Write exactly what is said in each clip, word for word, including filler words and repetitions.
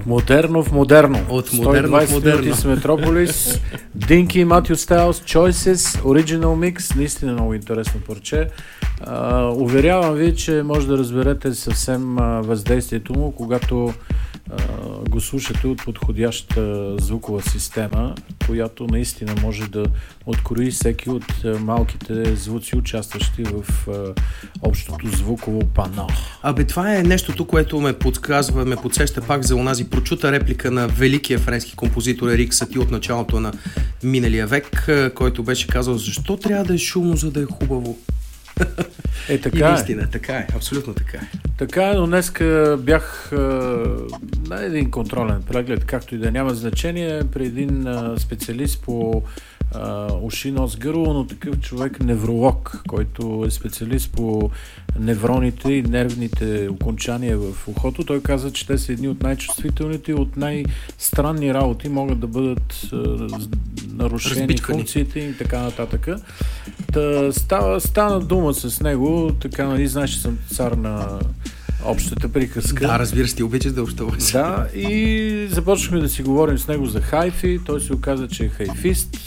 От модерно в модерно. От модерно в модерно. минути с Метрополис, Динки и Матю Стайлс, Choices, Original Mix. Наистина много интересно парче. Uh, уверявам ви, че може да разберете съвсем uh, въздействието му, когато uh, го слушате от подходяща звукова система, която наистина може да открои всеки от uh, малките звуци, участващи в uh, общото звуково пано. Абе, това е нещото, което ме подсказва, ме подсеща пак за онази прочута реплика на великия френски композитор Ерик Сати от началото на миналия век, който беше казал: защо трябва да е шумно, за да е хубаво? Е, така и е. наистина, така е, абсолютно така е. Така е, но днеска бях а, на един контролен преглед, както и да няма значение, при един а, специалист по а, уши, нос, гърло, но такъв човек невролог, който е специалист по невроните и нервните окончания в ухото. Той каза, че те са едни от най-чувствителните и от най-странни работи, могат да бъдат а, нарушени разбичкани функциите и така нататък. Та, става, стана дума с него, така, нали, знаеш, че съм цар на общата приказка. Да, разбира се, ти обичаш да общуваш. Да, и започнахме да си говорим с него за хайфи. Той се оказа, че е хайфист.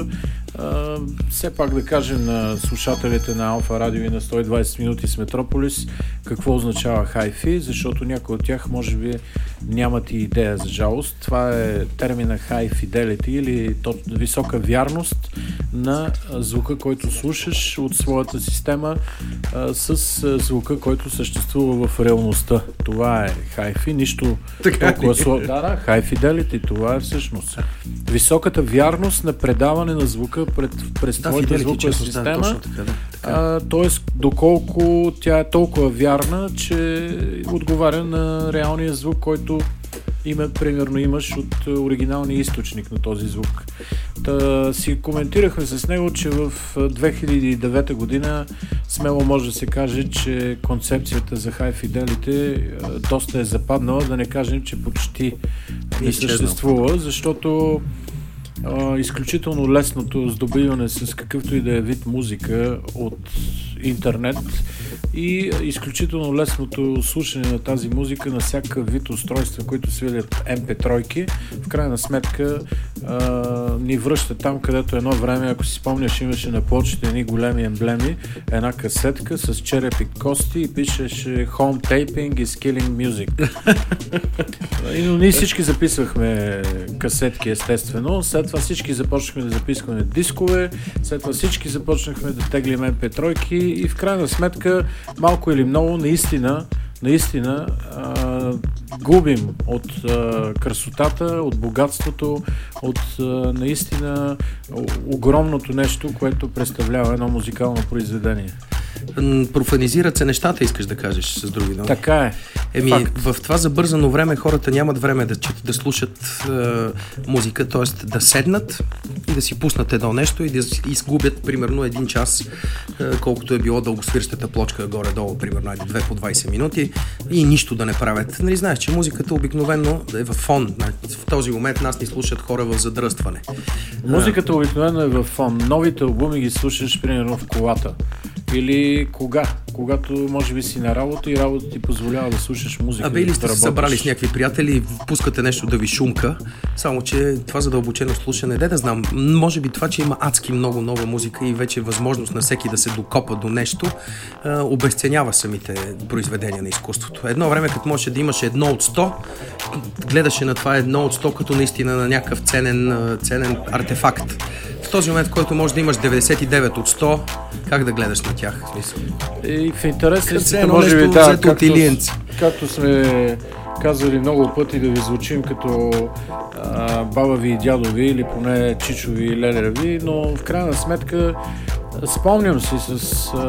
Uh, все пак да кажем на слушателите на Алфа Радио и на сто и двайсет минути с Метрополис какво означава хайфи, защото някои от тях може би нямат и идея, за жалост. Това е термина high fidelity или висока вярност на звука, който слушаш от своята система uh, с звука, който съществува в реалността. Това е хайфи, нищо така толкова слово. Да, да, high fidelity, това е всъщност високата вярност на предаване на звука пред, през да, твоята звукова система, да, така, да, така. А, т.е. доколко тя е толкова вярна, че отговаря на реалния звук, който има, примерно имаш от оригиналния източник на този звук. Та си коментирахме с него, че в две хиляди и девета година смело може да се каже, че концепцията за high fidelity доста е западнала, да не кажем, че почти не съществува, защото Uh, изключително лесното здобиване с какъвто и да е вид музика от интернет и изключително лесното слушане на тази музика на всякакъв вид устройства, които свилят ем пи три, в крайна сметка uh, ни връща там, където едно време, ако си спомняш, имаше на плочите едни големи емблеми, една касетка с черепи кости и пишеше Home Taping is Killing Music. И, но ние всички записвахме касетки, естествено. След това всички започнахме да записваме дискове, след това всички започнахме да теглим ем пи три и в крайна сметка малко или много наистина наистина а, губим от а, красотата, от богатството, от а, наистина огромното нещо, което представлява едно музикално произведение. Профанизират се нещата, искаш да кажеш, с други думи. Така е. Еми, Факт. В това забързано време хората нямат време да, да слушат е, музика, т.е. да седнат и да си пуснат едно нещо и да изгубят примерно един час, е, колкото е било дългосвирщата плочка горе-долу, примерно две по двайсет минути и нищо да не правят. Нали знаеш, че музиката обикновено е в фон. В този момент нас ни слушат хора в задръстване. Музиката обикновено е в фон. Новите албуми ги слушаш примерно в колата. Или кога? Когато може би си на работа и работа ти позволява да слушаш музика. Абе, или да сте се събрали с някакви приятели и пускате нещо да ви шумка, само че това задълбочено слушане, де да знам, може би това, че има адски много нова музика и вече възможност на всеки да се докопа до нещо, а, обезценява самите произведения на изкуството. Едно време, като можеше да имаш едно от сто, гледаше на това едно от сто като наистина на някакъв ценен, ценен артефакт. В този момент, в който можеш да имаш деветдесет и девет от сто, как да гледаш на тях? И в интерес е, може би, да, както, както сме казали много пъти, да ви звучим като а, баба ви и дядо ви, или поне чичо ви и леля ви, но в крайна сметка спомням си с, а,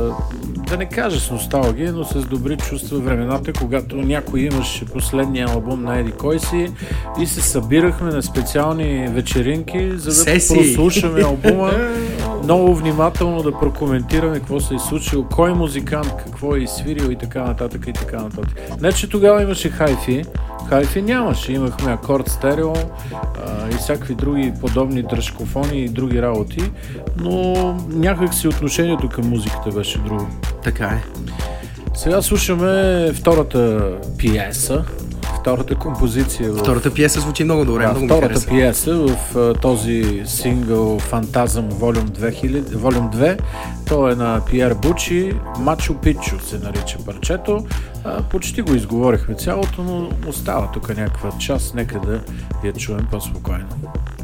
да не кажа с носталгия, но с добри чувства времената, когато някой имаше последния албум на еди кой си и се събирахме на специални вечеринки, за да Сеси. прослушаме албума, много внимателно да прокоментираме какво се е случило, кой музикант, какво е изсвирил и така нататък и така нататък. Не, че тогава имаше хайфи, хайфи нямаше, имахме акорд стерео а, и всякакви други подобни дръжкофони и други работи, но някак си отношението към музиката беше друго. Така е. Сега слушаме втората пиеса, втората композиция. Втората пиеса звучи много добре, да, много втората ми хареса. пиеса в uh, този сингъл Фантазъм Волюм две. То е на Пиер Бучи. Мачо Пичо се нарича парчето. Uh, почти го изговорихме цялото, но остава тук някаква част. Нека да я чуем по-спокойно.